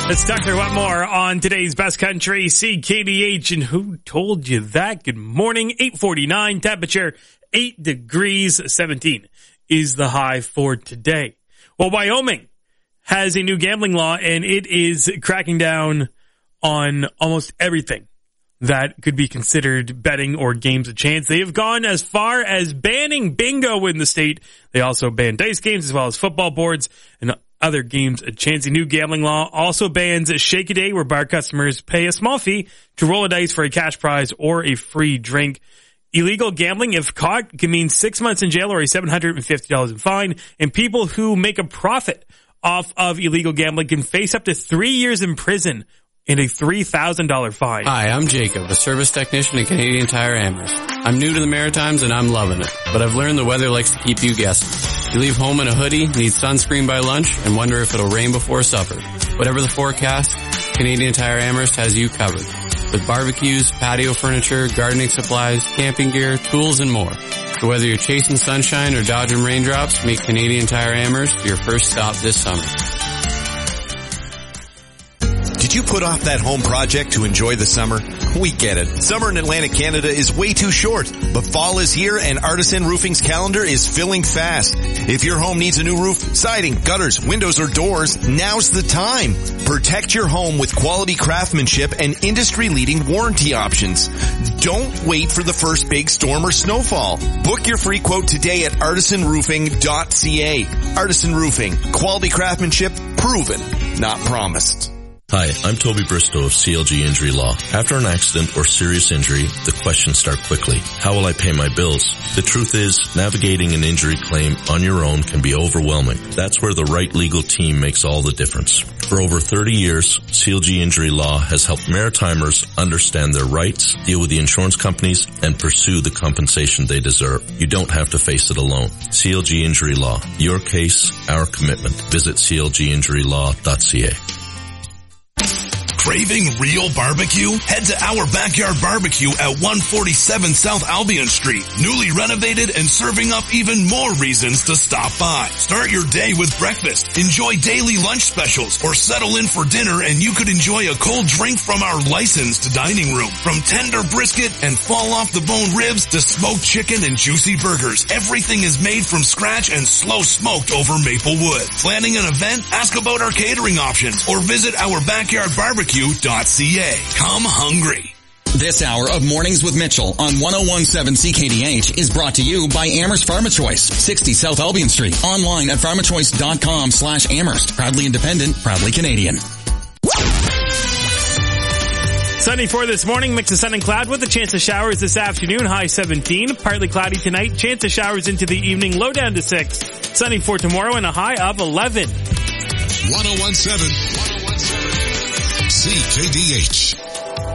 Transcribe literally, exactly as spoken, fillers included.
Let's talk about what more on today's Best Country C K D H. And who told you that? Good morning. eight forty-nine, temperature eight degrees, seventeen is the high for today. Well, Wyoming has a new gambling law, and it is cracking down on almost everything that could be considered betting or games of chance. They have gone as far as banning bingo in the state. They also ban dice games as well as football boards and other games of chance. The new gambling law also bans Shake a Day, where bar customers pay a small fee to roll a dice for a cash prize or a free drink. Illegal gambling, if caught, can mean six months in jail or a seven hundred fifty dollars fine. And people who make a profit off of illegal gambling can face up to three years in prison and a three thousand dollars fine. Hi, I'm Jacob, a service technician at Canadian Tire Amherst. I'm new to the Maritimes and I'm loving it, but I've learned the weather likes to keep you guessing. You leave home in a hoodie, need sunscreen by lunch, and wonder if it'll rain before supper. Whatever the forecast, Canadian Tire Amherst has you covered. With barbecues, patio furniture, gardening supplies, camping gear, tools, and more. So whether you're chasing sunshine or dodging raindrops, make Canadian Tire Amherst your first stop this summer. Did you put off that home project to enjoy the summer? We get it. Summer in Atlantic Canada is way too short, but fall is here and Artisan Roofing's calendar is filling fast. If your home needs a new roof, siding, gutters, windows, or doors, now's the time. Protect your home with quality craftsmanship and industry-leading warranty options. Don't wait for the first big storm or snowfall. Book your free quote today at artisan roofing dot c a. Artisan Roofing. Quality craftsmanship proven, not promised. Hi, I'm Toby Bristow of C L G Injury Law. After an accident or serious injury, the questions start quickly. How will I pay my bills? The truth is, navigating an injury claim on your own can be overwhelming. That's where the right legal team makes all the difference. For over thirty years, C L G Injury Law has helped Maritimers understand their rights, deal with the insurance companies, and pursue the compensation they deserve. You don't have to face it alone. C L G Injury Law. Your case, our commitment. Visit c l g injury law dot c a. Craving real barbecue? Head to Our Backyard Barbecue at one forty-seven South Albion Street. Newly renovated and serving up even more reasons to stop by. Start your day with breakfast. Enjoy daily lunch specials or settle in for dinner and you could enjoy a cold drink from our licensed dining room. From tender brisket and fall off the bone ribs to smoked chicken and juicy burgers. Everything is made from scratch and slow smoked over maple wood. Planning an event? Ask about our catering options or visit Our Backyard Barbecue dot c a. Come hungry. This hour of Mornings with Mitchell on one oh one seven C K D H is brought to you by Amherst PharmaChoice, sixty South Albion Street. Online at pharmachoice dot com slash Amherst. Proudly independent, proudly Canadian. Sunny for this morning, mix of sun and cloud with a chance of showers this afternoon, high seventeen. Partly cloudy tonight, chance of showers into the evening, low down to six. Sunny for tomorrow and a high of eleven. one oh one seven C K D H.